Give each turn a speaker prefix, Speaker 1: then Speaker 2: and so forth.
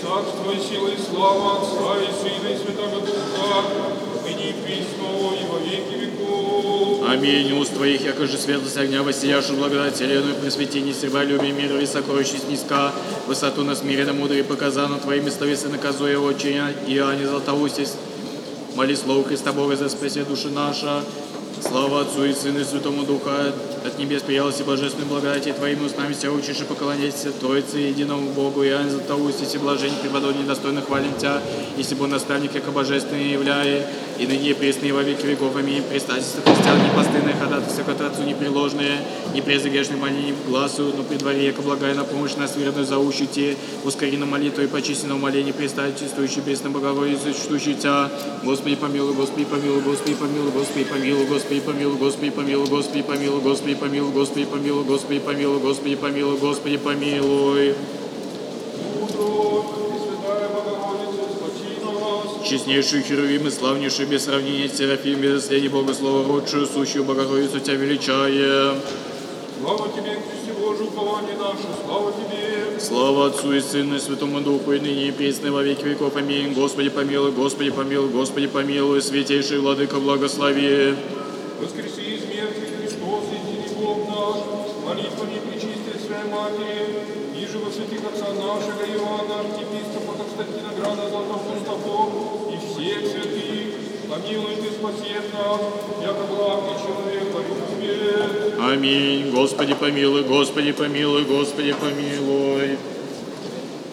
Speaker 1: Царство и сила и слава Отца и Сына и Святого Духа, ныне и присно и во веки веков.
Speaker 2: Аминь. Уст твоих, якоже светлость огня, воссияшую благодать вселенную, просвети, не серва, люби мир и сокровищность низка, высоту нас мире, мудрый показано твоими словесы наказуя отчиня, и ани златоустись. Моли слово Христа Бога за спасение души наша. Слава Отцу и Сыну и Святому Духа, от небес приялась и божественной благодати Твоими устами вся учишь и поклоняйся Троице единому Богу, и ангел Таустись и блажение преподобный недостойно хвалим Тя, если бы наставник, яко божественный являя, и ныне и пресные во веки веков. Аминь. Предстательство христиан непостыдное, ходатайство к Отцу непреложное, не презрежный моление в глазу, но при дворе, яко благая на помощь нас верную заущу Те, ускори на молитву и почистенное умоление, предстательствующий пресным Богородицу, чтущий Тя. Господи помилуй, Господи помилуй, Господи помилуй, Господи помилуй, Господи помилуй, Господи помилуй, Господи помилуй, Господи помилуй, Господи помилуй, Господи помилуй, Господи помилуй, Господи помилуй. Честнейшую Херувим и славнейшую без сравнения Серафим, без наследия Бога Слова, родшую, сущую Богородицу Тебя величаем.
Speaker 1: Слава Тебе, Христе Божий, упование наше, слава Тебе.
Speaker 2: Слава Отцу и Сыну и Святому Духу, и ныне и присно во веки веков. Аминь. Господи помилуй, Господи помилуй, Господи помилуй, святейший Владыка благослови.
Speaker 1: Воскреси из мертвых, Христос, единый Бог наш, молитвами пречистой Своей Матери, ниже во святых Отца нашего Иоанна, архиепископа Константина Града Златоустого и всех святых, помилуй Ты, спаси нас, яко благ человек полюбит.
Speaker 2: Аминь. Господи помилуй, Господи помилуй, Господи помилуй.